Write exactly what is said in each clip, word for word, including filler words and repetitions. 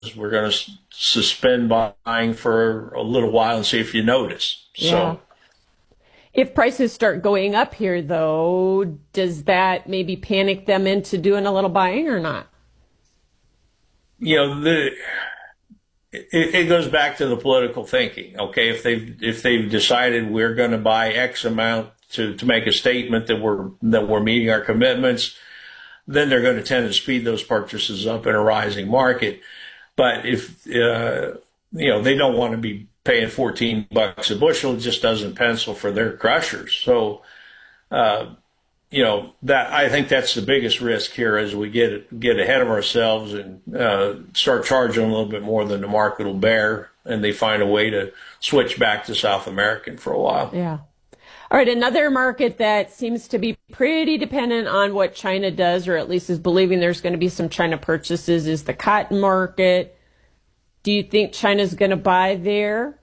we're going to s- suspend buying for a little while and see if you notice. Yeah. So, if prices start going up here, though, does that maybe panic them into doing a little buying or not? you know, the it, it goes back to the political thinking. Okay, if they've if they've decided we're going to buy X amount to, to make a statement that we're that we're meeting our commitments, then they're going to tend to speed those purchases up in a rising market. But if uh, you know, they don't want to be paying fourteen bucks a bushel, it just doesn't pencil for their crushers. So, uh, you know, that I think that's the biggest risk here as we get get ahead of ourselves and uh, start charging a little bit more than the market will bear, and they find a way to switch back to South American for a while. Yeah. All right, another market that seems to be pretty dependent on what China does, or at least is believing there's going to be some China purchases, is the cotton market. Do you think China's going to buy there?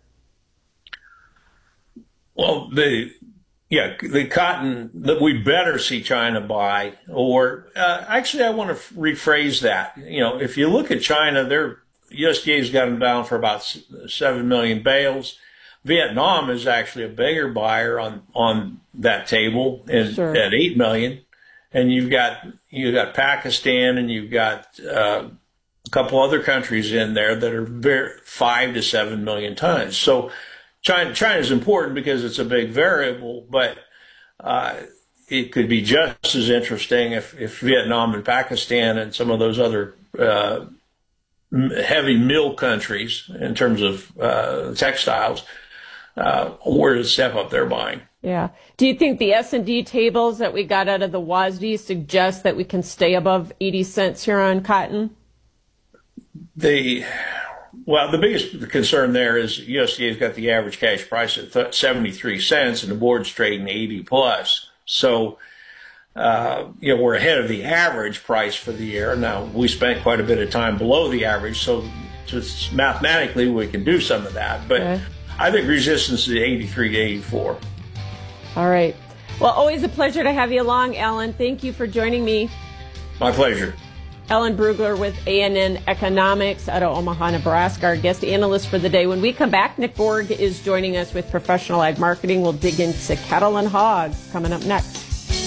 Well, the yeah, the cotton that we better see China buy, or uh, actually, I want to rephrase that. You know, if you look at China, their U S D A's got them down for about seven million bales. Vietnam is actually a bigger buyer on, on that table and, Sure. at eight million, and you've got you got Pakistan and you've got uh, a couple other countries in there that are very, five to seven million tons. So China China is important because it's a big variable, but uh, it could be just as interesting if, if Vietnam and Pakistan and some of those other uh, heavy mill countries in terms of uh, textiles uh, were to step up their buying. Yeah. Do you think the S and D tables that we got out of the W A S D suggest that we can stay above eighty cents here on cotton? The well, the biggest concern there is U S D A's got the average cash price at th- seventy-three cents, and the board's trading eighty plus. So, uh, you know, we're ahead of the average price for the year. Now, we spent quite a bit of time below the average, so just mathematically we can do some of that. But Okay. I think resistance is eighty-three to eighty-four. All right. Well, always a pleasure to have you along, Alan. Thank you for joining me. My pleasure. Alan Brugler with A N N Economics out of Omaha, Nebraska, our guest analyst for the day. When we come back, Nick Borg is joining us with Professional Ag Marketing. We'll dig into cattle and hogs coming up next.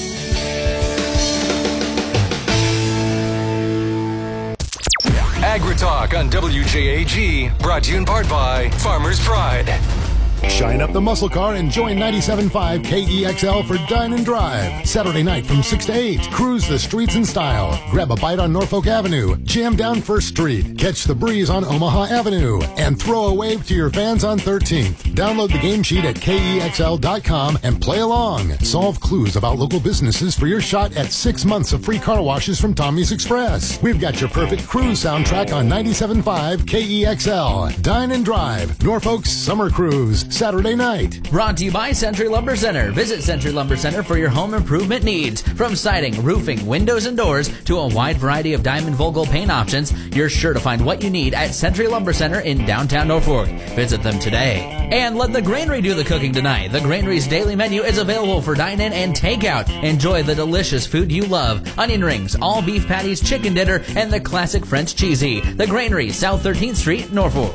AgriTalk on W J A G, brought to you in part by Farmers Pride. Shine up the muscle car and join ninety-seven point five K E X L for Dine and Drive. Saturday night from six to eight. Cruise the streets in style. Grab a bite on Norfolk Avenue. Jam down First Street. Catch the breeze on Omaha Avenue. And throw a wave to your fans on thirteenth. Download the game sheet at K E X L dot com and play along. Solve clues about local businesses for your shot at six months of free car washes from Tommy's Express. We've got your perfect cruise soundtrack on ninety-seven point five K E X L. Dine and Drive. Norfolk's Summer Cruise. Saturday night. Brought to you by Century Lumber Center. Visit Century Lumber Center for your home improvement needs. From siding, roofing, windows, and doors to a wide variety of Diamond Vogel paint options, you're sure to find what you need at Century Lumber Center in downtown Norfolk. Visit them today. And let the Granary do the cooking tonight. The Granary's daily menu is available for dine-in and takeout. Enjoy the delicious food you love. Onion rings, all beef patties, chicken dinner, and the classic French cheesy. The Granary, South thirteenth Street, Norfolk.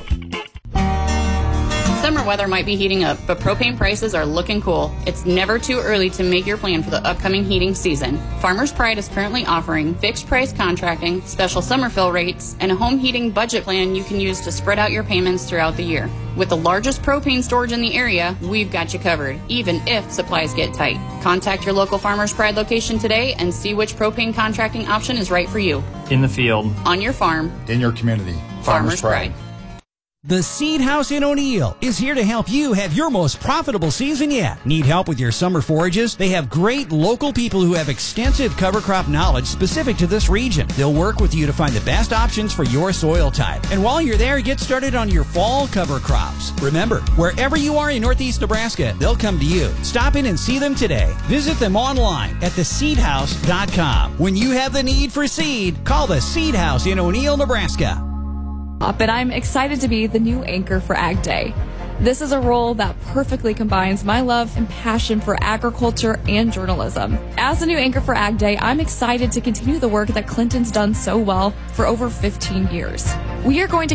Summer weather might be heating up, but propane prices are looking cool. It's never too early to make your plan for the upcoming heating season. Farmers Pride is currently offering fixed price contracting, special summer fill rates, and a home heating budget plan you can use to spread out your payments throughout the year. With the largest propane storage in the area, we've got you covered, even if supplies get tight. Contact your local Farmers Pride location today and see which propane contracting option is right for you. In the field. On your farm. In your community. Farmers Pride. The Seed House in O'Neill is here to help you have your most profitable season yet. Need help with your summer forages? They have great local people who have extensive cover crop knowledge specific to this region. They'll work with you to find the best options for your soil type. And while you're there, get started on your fall cover crops. Remember, wherever you are in Northeast Nebraska, they'll come to you. Stop in and see them today. Visit them online at the seed house dot com. When you have the need for seed, call the Seed House in O'Neill, Nebraska. But I'm excited to be the new anchor for Ag Day. This is a role that perfectly combines my love and passion for agriculture and journalism. As the new anchor for Ag Day, I'm excited to continue the work that Clinton's done so well for over fifteen years. we are going to